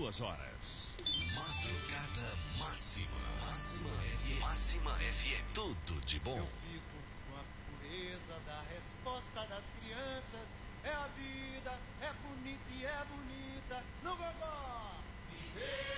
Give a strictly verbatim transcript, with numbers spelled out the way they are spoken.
duas horas. Madrugada Máxima. Máxima F M. Máxima F M. Tudo de bom. Eu fico com a pureza da resposta das crianças. É a vida, é bonita e é bonita. No gogó. Viver.